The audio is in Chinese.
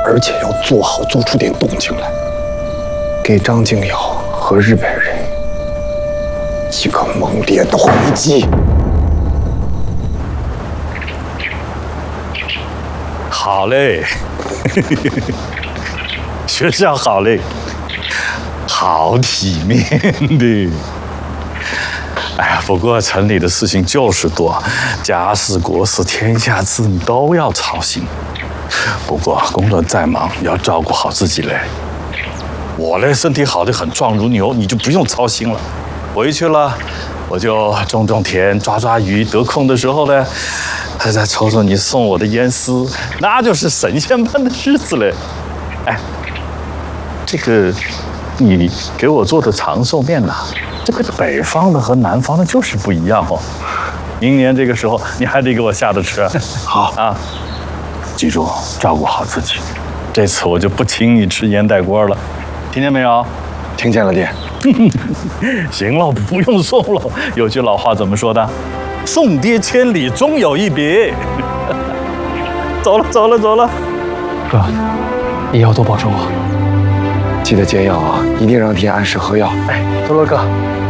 而且要做好做出点动静来，给张敬尧和日本人一个猛烈的回击。 好嘞，学长好嘞，好体面的。哎呀，不过城里的事情就是多，家事国事天下事你都要操心。不过工作再忙，也要照顾好自己嘞。我嘞身体好的很，壮如牛，你就不用操心了。回去了，我就种种田，抓抓鱼，得空的时候呢，再瞅瞅你送我的烟丝，那就是神仙般的日子嘞。哎，这个你给我做的长寿面呐，这个北方的和南方的就是不一样哦。明年这个时候你还得给我下着吃。 好啊，记住照顾好自己。这次我就不请你吃烟袋锅了，听见没有？ 听见了，爹。 行了，不用送了。有句老话怎么说的？送爹千里，终有一别。走了，走了，走了。 哥，你要多保重啊！ 记得解药啊，一定让爹按时喝药。 哎，走了，哥。